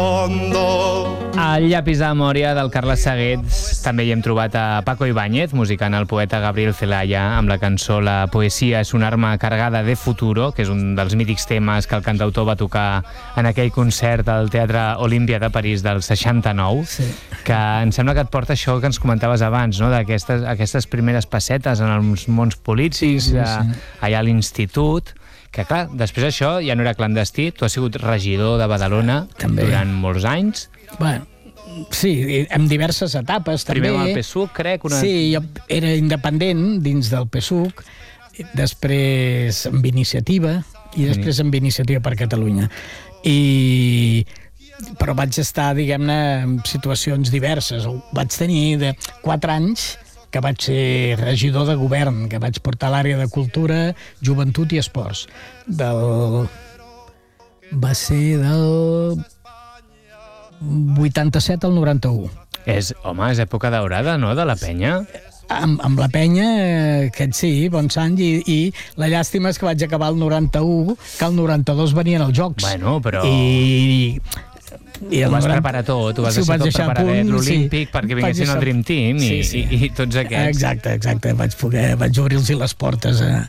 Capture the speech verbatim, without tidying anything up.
Al llapis de memòria del Carles Saguets també hi hem trobat a Paco Ibáñez musicant el poeta Gabriel Celaya amb la cançó La poesia és un arma cargada de futuro, que és un dels mítics temes que el cantautor va tocar en aquell concert al Teatre Olímpia de París del seixanta-nou, sí. Que em sembla que et porta això que ens comentaves abans, no? D'aquestes aquestes primeres passetes en els mons polítics, sí, sí, sí. Allà a l'institut, que clar, després això ja no era clandestí, tu has sigut regidor de Badalona també. Durant molts anys. Bueno, sí, en diverses etapes també. Primer amb el P S U, crec. Una... Sí, jo era independent dins del P S U, després amb Iniciativa i després amb Iniciativa per Catalunya. I... però vaig estar, diguem-ne, en situacions diverses. Vaig tenir de quatre anys que vaig ser regidor de govern, que vaig portar l'àrea de cultura, joventut i esports. Del... Va ser del vuitanta-set al noranta-u. És, home, és època daurada, no?, de la penya. Amb, amb la penya, aquest sí, bons anys, i, i la llàstima és que vaig acabar el noranta-u, que el noranta-dos venien els Jocs. Bueno, però... I... I ho vas noranta... preparar tot, ho vas sí, deixar tot deixar preparadet, punt, l'Olímpic, sí, perquè vinguessin deixar... el Dream Team i, sí, sí. i, i tots aquests. Exacte, exacte, vaig poder, vaig obrir-los les portes a,